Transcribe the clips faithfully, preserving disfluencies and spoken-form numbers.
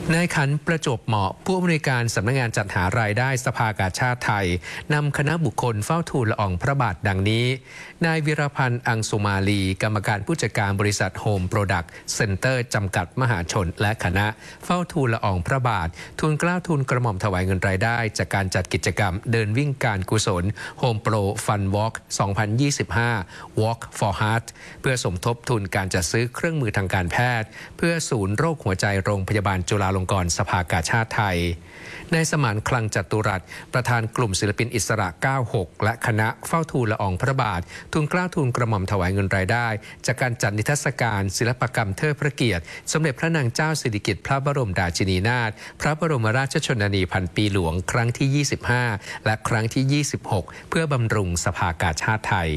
นายขันประจวบเหมาะผู้อำนวยการสำนักงานจัดหารายได้สภากาชาดไทยนำคณะบุคคลเฝ้าทูลละอองพระบาทดังนี้นายวิรพันธ์อังสุมาลีกรรมการผู้จัดการบริษัทโฮมโปรดักต์เซ็นเตอร์จำกัดมหาชนและคณะเฝ้าทูลละอองพระบาททูลเกล้าทูลกระหม่อมถวายเงินรายได้จากการจัดกิจกรรมเดินวิ่งการกุศลโฮมโปรฟันวอล์กสองพันยี่สิบห้า Walk for Heart เพื่อสมทบทุนการจัดซื้อเครื่องมือทางการแพทย์เพื่อศูนย์โรคหัวใจโรงพยาบาลจุฬาลงกรณ์สภากาชาดไทยนายสมานคลังจตุรัสประธานกลุ่มศิลปินอิสระ เก้าหก และคณะเฝ้าทูลละอองพระบาททูลเกล้าทูลกระหม่อมถวายเงินรายได้จากการจัดนิทรรศการศิลปกรรมเทิดพระเกียรติสมเด็จพระนางเจ้าสิริกิติ์พระบรมราชินีนาถพระบรมราชชนนีพันปีหลวงครั้งที่ ยี่สิบห้า และครั้งที่ ยี่สิบหก เพื่อบำรุงสภากาชาดไทย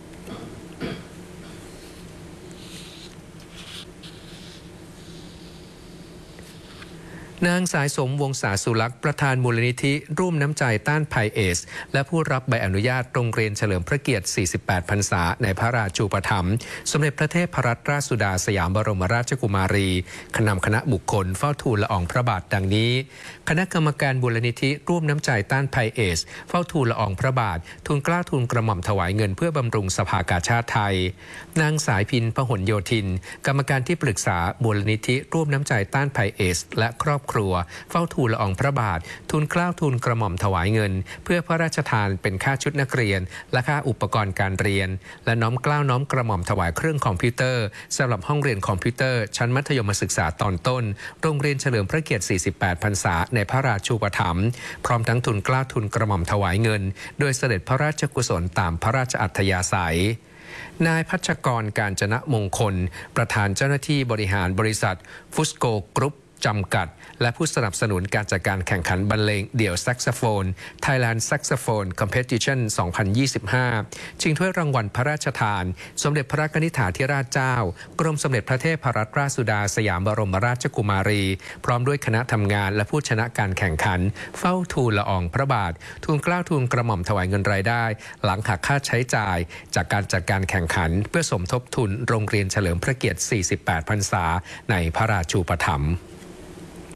นางสายสมวงศาสุลักษ์ประธานมูลนิธิร่วมน้ำใจต้านภัยเอสและผู้รับใบอนุญาตโรงเรียนเฉลิมพระเกียรติ สี่สิบแปด พรรษาในพระราชูปถัมภ์สมเด็จพระเทพรัตนราชสุดาสยามบรมราชกุมารีนำคณะบุคคลเฝ้าทูลละอองพระบาทดังนี้คณะกรรมการมูลนิธิร่วมน้ำใจต้านภัยเอสเฝ้าทูลละอองพระบาททูลเกล้าทูลกระหม่อมถวายเงินเพื่อบำรุงสภากาชาดไทยนางสายพินพหลโยธินกรรมการที่ปรึกษามูลนิธิร่วมน้ำใจต้านภัยเอสและครอบครัวเฝ้าทูลละอองพระบาททูลเกล้าทูลกระหม่อมถวายเงินเพื่อพระราชทานเป็นค่าชุดนักเรียนและค่าอุปกรณ์การเรียนและน้อมเกล้าน้อมกระหม่อมถวายเครื่องคอมพิวเตอร์สำหรับห้องเรียนคอมพิวเตอร์ชั้นมัธยมศึกษาตอนต้นโรงเรียนเฉลิมพระเกียรติ สี่สิบแปด พรรษาในพระราชูปถัมภ์พร้อมทั้งทูลเกล้าทูลกระหม่อมถวายเงินโดยเสด็จพระราชกุศลตามพระราชอัธยาศัยนายพัชกรการจนะมงคลประธานเจ้าหน้าที่บริหารบริษัทฟุสโกกรุ๊ปจำกัดและผู้สนับสนุนการจัดการแข่งขันบรรเลงเดี่ยวแซกโซโฟน Thailand Saxophone Competition สองพันยี่สิบห้า ชิงถ้วยรางวัลพระราชทานสมเด็จพระกนิษฐาธิราชเจ้ากรมสมเด็จพระเทพรัตนราชสุดาสยามบรมราชกุมารีพร้อมด้วยคณะทำงานและผู้ชนะการแข่งขันเฝ้าทูลละอองพระบาททูลเกล้าทูลกระหม่อมถวายเงินรายได้หลังหักค่าใช้จ่ายจากการจัดการแข่งขันเพื่อสมทบทุนโรงเรียนเฉลิมพระเกียรติ สี่สิบแปด พรรษาในพระราชูปถัมภ์